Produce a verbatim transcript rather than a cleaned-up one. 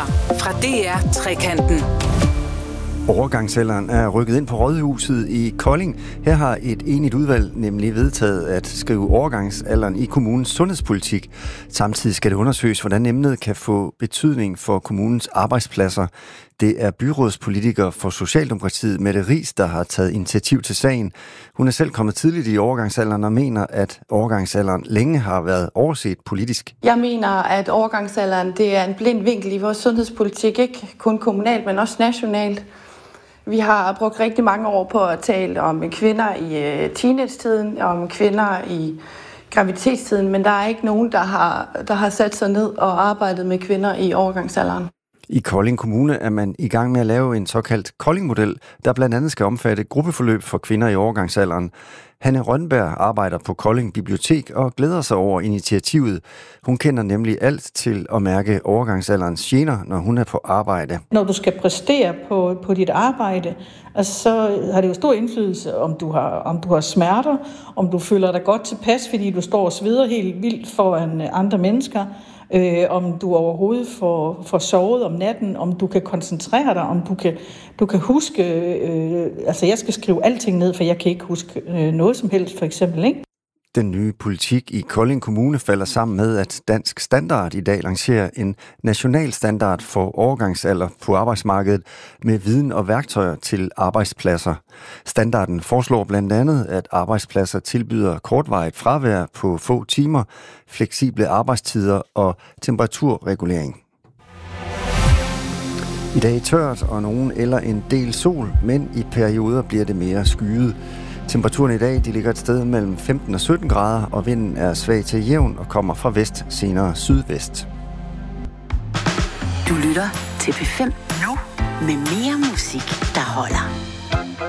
Nyheder fra D R Trekanten. Overgangsalderen er rykket ind på Rådhuset i Kolding. Her har et enigt udvalg nemlig vedtaget at skrive overgangsalderen i kommunens sundhedspolitik. Samtidig skal det undersøges, hvordan emnet kan få betydning for kommunens arbejdspladser. Det er byrådspolitiker for Socialdemokratiet, Mette Riis, der har taget initiativ til sagen. Hun er selv kommet tidligt i overgangsalderen og mener, at overgangsalderen længe har været overset politisk. Jeg mener, at overgangsalderen det er en blind vinkel i vores sundhedspolitik, ikke kun kommunalt, men også nationalt. Vi har brugt rigtig mange år på at tale om kvinder i teenage-tiden, om kvinder i graviditetstiden, men der er ikke nogen, der har, der har sat sig ned og arbejdet med kvinder i overgangsalderen. I Kolding Kommune er man i gang med at lave en såkaldt Kolding-model, der blandt andet skal omfatte gruppeforløb for kvinder i overgangsalderen. Hanne Rønberg arbejder på Kolding Bibliotek og glæder sig over initiativet. Hun kender nemlig alt til at mærke overgangsalderens gener, når hun er på arbejde. Når du skal præstere på, på dit arbejde, altså, så har det jo stor indflydelse, om du, har, om du har smerter, om du føler dig godt tilpas, fordi du står og sveder helt vildt foran andre mennesker. Øh, om du overhovedet får, får sovet om natten, om du kan koncentrere dig, om du kan, du kan huske, øh, altså jeg skal skrive alting ned, for jeg kan ikke huske øh, noget som helst, for eksempel, ikke? Den nye politik i Kolding Kommune falder sammen med, at Dansk Standard i dag lancerer en national standard for overgangsalder på arbejdsmarkedet med viden og værktøjer til arbejdspladser. Standarden foreslår blandt andet, at arbejdspladser tilbyder kortvarigt fravær på få timer, fleksible arbejdstider og temperaturregulering. I dag er tørt og nogen eller en del sol, men i perioder bliver det mere skyet. Temperaturen i dag de ligger et sted mellem femten og sytten grader, og vinden er svag til jævn og kommer fra vest, senere sydvest. Du lytter til P fem nu med mere musik, der holder.